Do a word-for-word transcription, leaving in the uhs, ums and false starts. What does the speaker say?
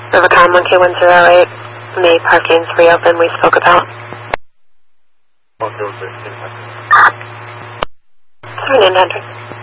Rivercom one K one zero eight, the parking's reopened we spoke about. seven nine hundred.